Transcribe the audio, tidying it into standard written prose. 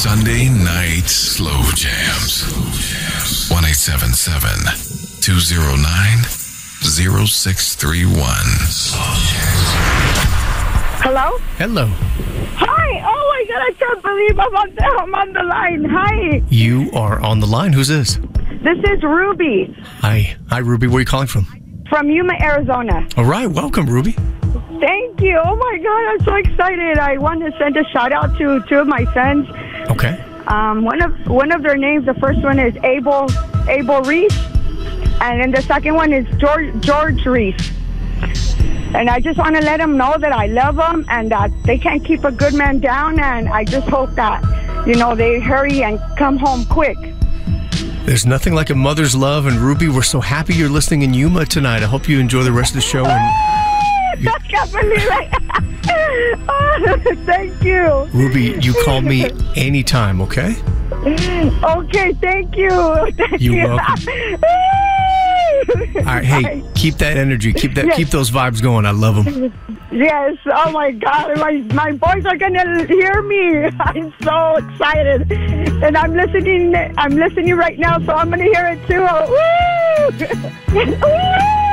Sunday night slow jams. 1-877-209-0631. Hello? Hello. Hi. Oh, my God. I can't believe I'm on the line. Hi. You are on the line. Who's this? This is Ruby Hi. Hi, Ruby. Where are you calling from? from Yuma, Arizona. All right. Welcome, Ruby. Thank you. Oh, my God. I'm so excited. I want to send a shout out to two of my sons. Okay. One of their names, the first one is Abel Reese, and then the second one is George Reese. And I just want to let them know that I love them and that they can't keep a good man down. And I just hope that, they hurry and come home quick. There's nothing like a mother's love. And Ruby, we're so happy you're listening in Yuma tonight. I hope you enjoy the rest of the show. I can't believe it. Thank you. Ruby, you call me anytime, okay? Okay, thank you. You're welcome. All right, hey, keep that energy. Keep those vibes going. I love them. Yes. Oh my God, my boys are gonna hear me. I'm so excited, and I'm listening right now, so I'm gonna hear it too. Woo! Woo!